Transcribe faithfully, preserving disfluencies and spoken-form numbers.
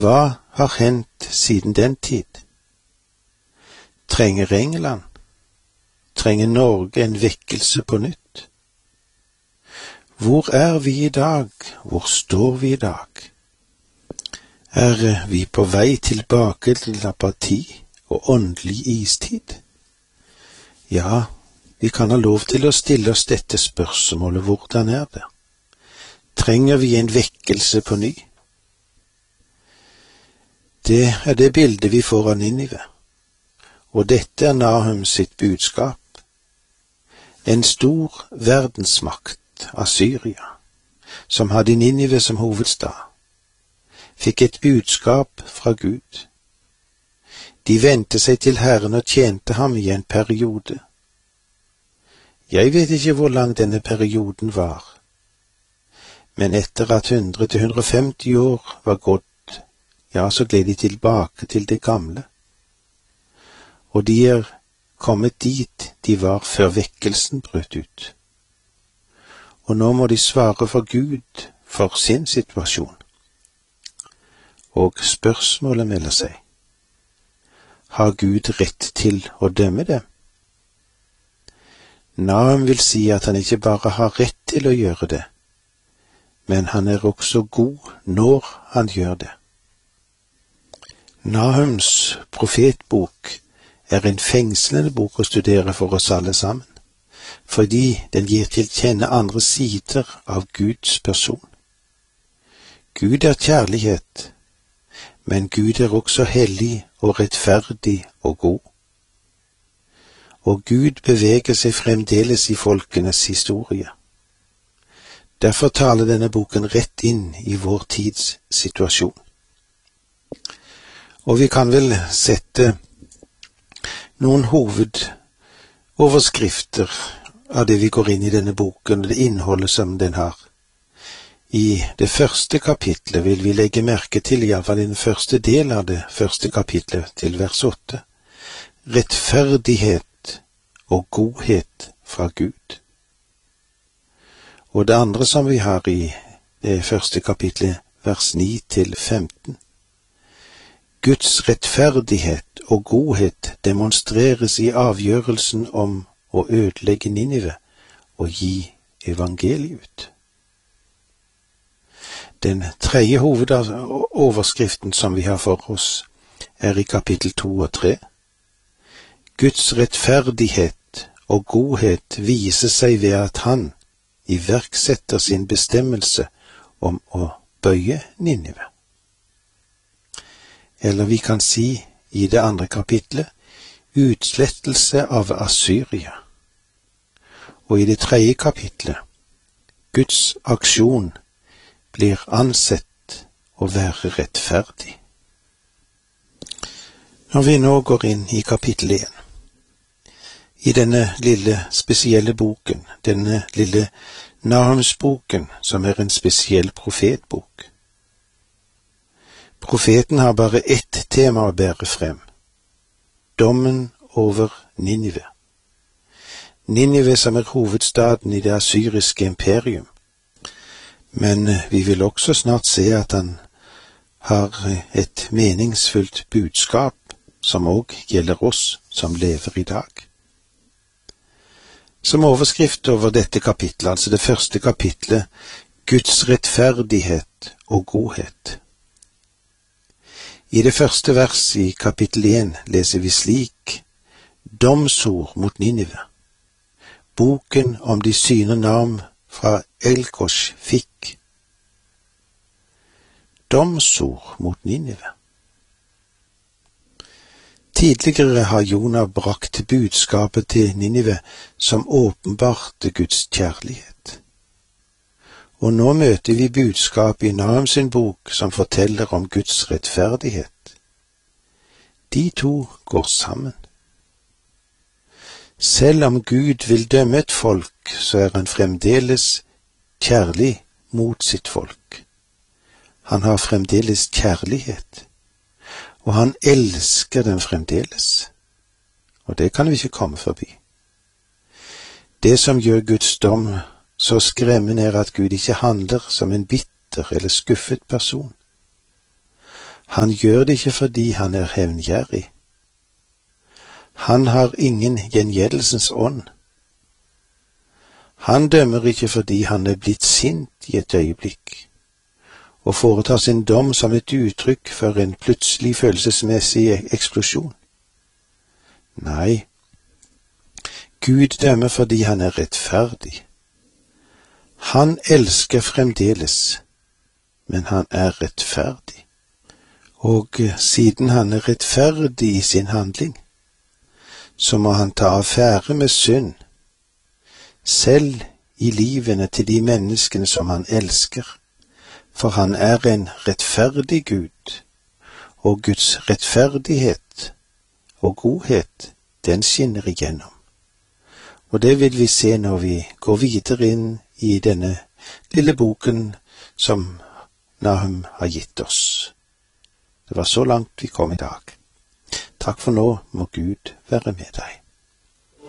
Hva har hendt siden den tid? Trenger England, trenger Norge en vekkelse på nytt? Hvor er vi i dag? Hvor står vi i dag? Er vi på vei tilbake til apati og åndelig istid? Ja, vi kan ha lov til å stille oss dette spørsmålet: hvordan er det? Trenger vi en vekkelse på ny? Det er det bildet vi får av Ninive, og dette er Nahum sitt budskap. En stor verdensmakt, Assyria, som hadde Ninive som hovedstad, fikk et budskap fra Gud. De vendte seg til Herren og tjente ham i en periode. Jeg vet ikke hvor lang denne perioden var, men etter at hundre til hundre og femti år var gått, ja, så gled de tilbake til det gamle. Og de er kommet dit de var før vekkelsen brøt ut. Og nå må de svare for Gud for sin situasjon. Og spørsmålet melder seg: har Gud rett til å dømme dem? Nahum vil si at han ikke bare har rett til å gjøre det, men han er også god når han gjør det. Nahums profetbok er en fengslende bok å studere for oss alle sammen, fordi den gir til kjenne andre sider av Guds person. Gud er kjærlighet, men Gud er også hellig og rettferdig og god. Og Gud beveger seg fremdeles i folkenes historie. Derfor taler denne boken rett inn i vår tids situasjon. Og vi kan vel sette noen hovedoverskrifter av det vi går inn i denne boken, og det innholdet som den har. I det første kapitlet vil vi legge merke til, i hvert fall i den første del av det første kapitlet, til vers åtte, rettferdighet og godhet fra Gud. Og det andre som vi har i det første kapitlet, vers ni til femten, Guds rettferdighet og godhet demonstreres i avgjørelsen om å ødelegge Ninive og gi evangeliet ut. Den tredje hovedoverskriften som vi har for oss, er i kapittel to og tre. Guds rettferdighet og godhet viser seg ved at han iverksetter sin bestemmelse om å bøye Ninive. Eller vi kan si i det andre kapitlet, utslettelse av Assyria. Og i det tredje kapitlet, Guds aksjon blir ansett å være rettferdig. Når vi nå går inn i kapittel én, i denne lille spesielle boken, denne lille Nahumsboken, som er en spesiell profetbok. Profeten har bare ett tema å bære frem: dommen over Ninive. Ninive som er hovedstaden i det assyriske imperium. Men vi vil også snart se at han har et meningsfullt budskap som også gjelder oss som lever i dag. Som overskrift over dette kapitlet, altså det første kapitlet, Guds rettferdighet og godhet. I det første vers i kapittel én leser vi slik: domsord mot Ninive. Boken om de syne navn fra Elkosh fikk. Domsord mot Ninive. Tidligere har Jonah brakt budskapet til Ninive som åpenbarte Guds kjærlighet. Og nå møter vi budskapet i Nahum sin bok som forteller om Guds rettferdighet. De to går sammen. Selv om Gud vil dømme et folk, så er han fremdeles kjærlig mot sitt folk. Han har fremdeles kjærlighet, og han elsker dem fremdeles. Og det kan vi ikke komme forbi. Det som gjør Guds dom så skremmende, er at Gud ikke handler som en bitter eller skuffet person. Han gjør det ikke fordi han er hevngjerrig. Han har ingen gjengjeldelsens ånd. Han dømmer ikke fordi han er blitt sint i et øyeblikk, og foretar sin dom som et uttrykk for en plutselig følelsesmessig eksplosjon. Nei, Gud dømmer fordi han er rettferdig. Han elsker fremdeles, men han er rettferdig. Og siden han er rettferdig i sin handling, så må han ta affære med synd, selv i livene til de menneskene som han elsker, for han er en rettferdig Gud, og Guds rettferdighet og godhet, den skinner igjennom. Og det vil vi se når vi går videre inn i denne lille boken som Nahum har gitt oss. Det var så langt vi kom i dag. Takk for nå, må Gud være med deg.